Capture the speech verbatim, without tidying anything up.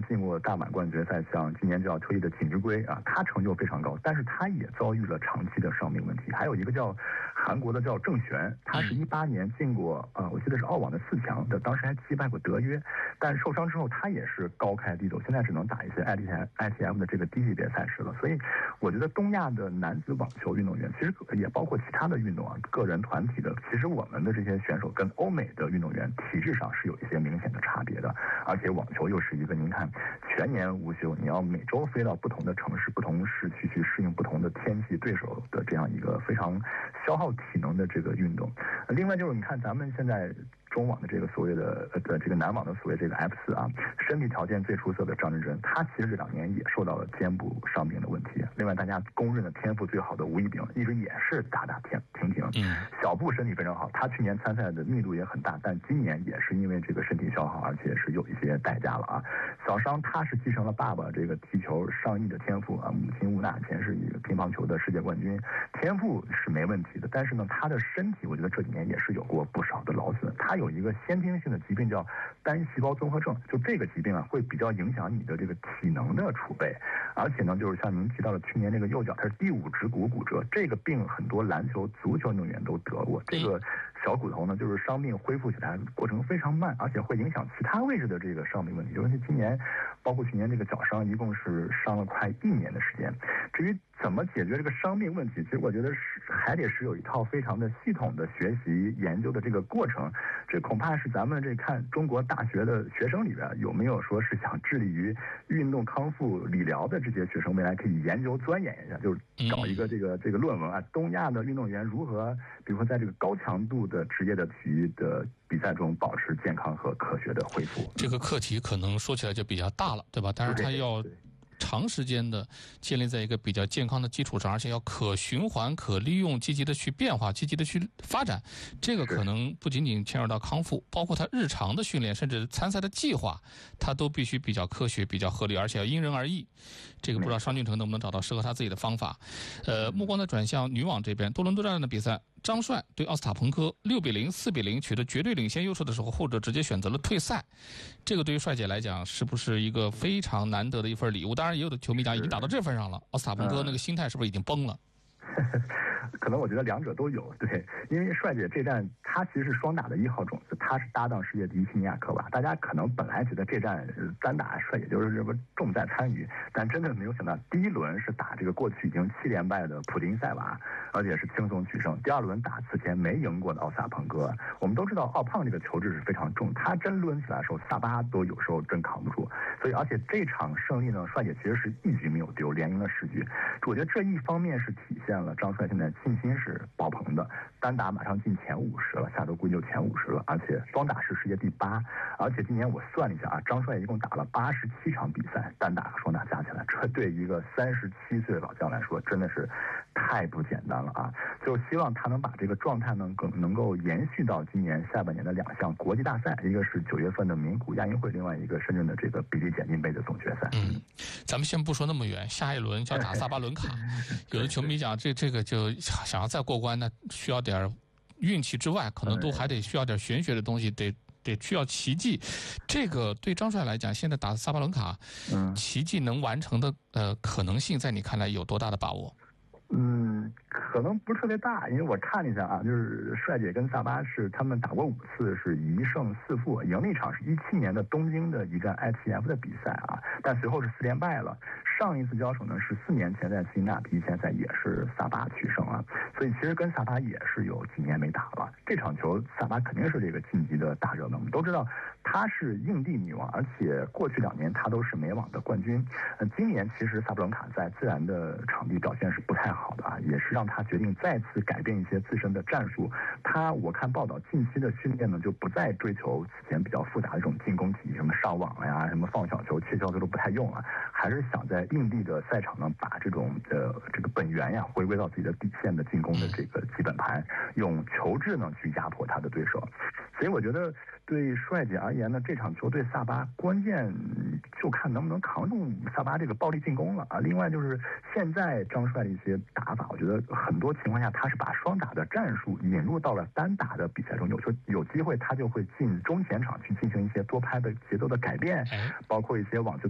进过大满贯决赛，像今年就要退役的锦织圭啊，他成就非常高，但是他也遭遇了长期的伤病问题。还有一个叫韩国的叫郑璇，他是一八年进过呃，我记得是澳网的四强的，当时还击败过德约，但受伤之后他也是高开低走，现在只能打一些 I T I T F 的这个低级别赛事了。所以我觉得东亚的男子网球运动员，其实也包括其他的运动啊，个人团体的，其实我们的这些选手跟欧美的运动员体质上是有一些明显的差别的。而且网球又是一个您看全年无休，你要每周飞到不同的城市、不同市区去适应不同的天气、对手的这样一个非常消耗体能的这个运动。另外就是你看咱们现在中网的这个所谓的呃这个男网的所谓这个 F 四啊，身体条件最出色的张真真，他其实这两年也受到了肩部伤病的问题。另外大家公认的天赋最好的吴一丙，一直也是打打停停停，小步身体非常好，他去年参赛的密度也很大，但今年也是因为这个身体消耗，而且是有一些代价了啊。小商他是继承了爸爸这个踢球上亿的天赋啊，母亲吴娜前是一个乒乓球的世界冠军，天赋是没问题的，但是呢，他的身体我觉得这几年也是有过不少的劳损，他有一个先天性的疾病叫单细胞综合症，就这个疾病啊会比较影响你的这个体能的储备，而且呢就是像您提到的去年那个右脚它是第五指骨骨折，这个病很多篮球足球运动员都得过，这个小骨头呢就是伤病恢复起来过程非常慢，而且会影响其他位置的这个伤病问题，尤其今年包括去年这个脚伤一共是伤了快一年的时间。至于怎么解决这个伤病问题，其实我觉得是还得是有一套非常的系统的学习研究的这个过程，这恐怕是咱们这看中国大学的学生里边有没有说是想致力于运动康复理疗的这些学生未来可以研究钻研一下，就是找一个这个这个论文啊，东亚的运动员如何比如说在这个高强度的职业的体育的比赛中保持健康和科学的恢复。 这个课题可能说起来就比较大了，对吧？但是它要长时间的建立在一个比较健康的基础上，而且要可循环、可利用，积极的去变化，积极的去发展。这个可能不仅仅牵扯到康复，包括他日常的训练，甚至参赛的计划，他都必须比较科学、比较合理，而且要因人而异。这个不知道商俊成能不能找到适合他自己的方法。呃，目光呢转向女网这边，多伦多站的比赛，张帅对奥斯塔彭科六比零、四比零取得绝对领先优势的时候，后者直接选择了退赛。这个对于帅姐来讲，是不是一个非常难得的一份礼物？当然，也有的球迷讲已经打到这份上了，奥斯塔彭科那个心态是不是已经崩了？ 可能我觉得两者都有，对，因为帅姐这站她其实是双打的一号种子，她是搭档世界第一西尼亚科娃，大家可能本来觉得这站单打帅姐就是这个重在参与，但真的没有想到第一轮是打这个过去已经七连败的普丁塞娃，而且是轻松取胜。第二轮打此前没赢过的奥萨彭科，我们都知道奥胖这个球质是非常重，他真抡起来的时候萨巴都有时候真扛不住，所以而且这场胜利呢，帅姐其实是一局没有丢，连赢了十局。我觉得这一方面是体现了张帅现在信心是爆棚的，单打马上进前五十了，下周估计就前五十了，而且双打是世界第八，而且今年我算了一下啊，张帅一共打了八十七场比赛，单打和双打加起来，这对一个三十七岁的老将来说真的是太不简单了啊！就希望他能把这个状态能够能够延续到今年下半年的两项国际大赛，一个是九月份的名古亚运会，另外一个深圳的这个比利简金杯的总决赛。 嗯，咱们先不说那么远，下一轮就要打萨巴伦卡，有的球迷讲这这个就想要再过关，那需要点运气之外，可能都还得需要点玄学的东西，得得需要奇迹。这个对张帅来讲，现在打萨巴伦卡，嗯，奇迹能完成的呃可能性，在你看来有多大的把握？ 嗯，可能不是特别大，因为我看了一下啊，就是帅姐跟萨巴是他们打过五次，是一胜四负，赢了一场是一七年的东京的一战 I T F 的比赛啊，但随后是四连败了。上一次交手呢是四年前在辛纳比签赛，也是萨巴取胜啊，所以其实跟萨巴也是有几年没打了。这场球萨巴肯定是这个晋级的大热门，我们都知道她是硬地女王，而且过去两年她都是美网的冠军。呃，今年其实萨布伦卡在自然的场地表现是不太好的啊，也是让她决定再次改变一些自身的战术。她我看报道近期的训练呢就不再追求此前比较复杂的这种进攻体，什么上网呀、什么放小球、切削球都不太用了，还是想在硬地的赛场呢把这种呃这个本源呀回归到自己的底线的进攻的这个基本盘，用球质呢去压迫他的对手。所以我觉得对帅姐而言呢，这场球对萨巴关键就看能不能扛住萨巴这个暴力进攻了啊。另外就是现在张帅的一些打法，我觉得很多情况下他是把双打的战术引入到了单打的比赛中，有时候有机会他就会进中前场去进行一些多拍的节奏的改变，包括一些网球